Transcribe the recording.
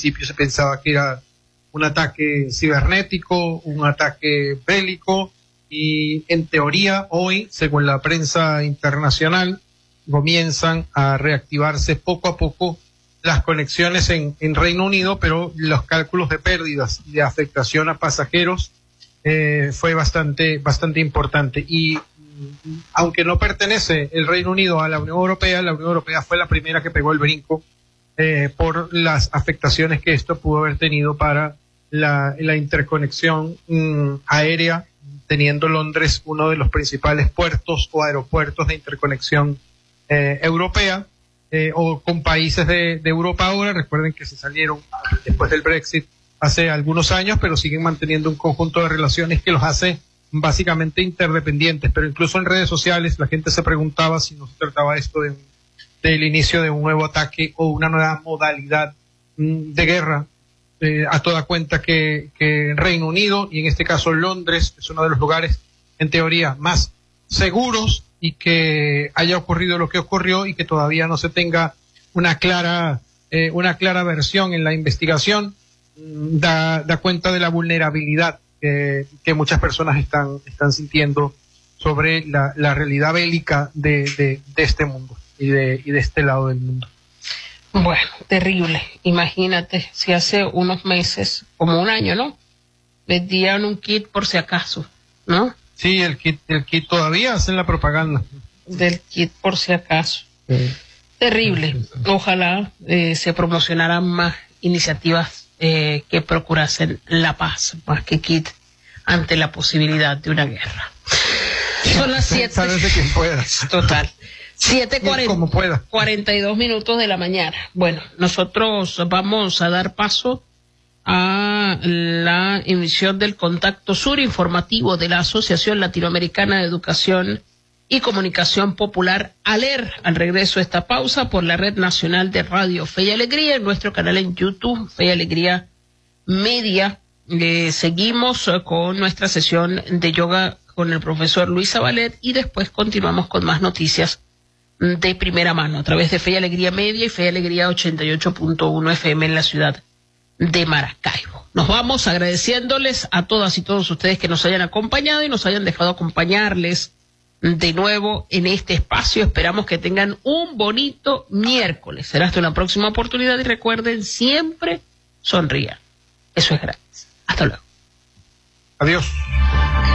principio se pensaba que era un ataque cibernético, un ataque bélico, y en teoría hoy, según la prensa internacional, comienzan a reactivarse poco a poco las conexiones en Reino Unido, pero los cálculos de pérdidas y de afectación a pasajeros fue bastante importante. Y aunque no pertenece el Reino Unido a la Unión Europea fue la primera que pegó el brinco por las afectaciones que esto pudo haber tenido para la interconexión aérea, teniendo Londres uno de los principales puertos o aeropuertos de interconexión europea, o con países de Europa ahora. Recuerden que se salieron después del Brexit hace algunos años, pero siguen manteniendo un conjunto de relaciones que los hace básicamente interdependientes. Pero incluso en redes sociales la gente se preguntaba si no se trataba esto del inicio de un nuevo ataque o una nueva modalidad de guerra, a toda cuenta que Reino Unido, y en este caso Londres, es uno de los lugares en teoría más seguros, y que haya ocurrido lo que ocurrió y que todavía no se tenga una clara versión en la investigación, da cuenta de la vulnerabilidad que muchas personas están sintiendo sobre la realidad bélica de este mundo y de este lado del mundo. Bueno, terrible. Imagínate, si hace unos meses, como un año, ¿no? Vendían un kit por si acaso, ¿no? Sí, el kit todavía hacen la propaganda del kit por si acaso. Sí. Terrible. Ojalá se promocionaran más iniciativas que procurasen la paz, más que kit ante la posibilidad de una guerra. Son las 7. Sabes de quien pueda. Total. 7:42 minutos de la mañana. Bueno, nosotros vamos a dar paso a la emisión del Contacto Sur informativo de la Asociación Latinoamericana de Educación y Comunicación Popular, ALER, al regreso de esta pausa por la Red Nacional de Radio Fe y Alegría, en nuestro canal en YouTube, Fe y Alegría Media. Seguimos con nuestra sesión de yoga con el profesor Luis Zabalet y después continuamos con más noticias de primera mano a través de Fe y Alegría Media y Fe y Alegría 88.1 FM en la ciudad de Maracaibo. Nos vamos agradeciéndoles a todas y todos ustedes que nos hayan acompañado y nos hayan dejado acompañarles de nuevo en este espacio. Esperamos que tengan un bonito miércoles. Será hasta una próxima oportunidad y recuerden, siempre sonrían. Eso es gratis. Hasta luego. Adiós.